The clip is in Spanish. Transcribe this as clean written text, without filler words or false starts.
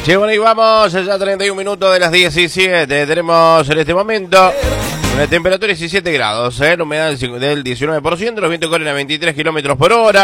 Sí, bueno, y vamos, ya 31 minutos de las 17. Tenemos en este momento una temperatura de 17 grados, la humedad del 19%, los vientos corren a 23 kilómetros por hora.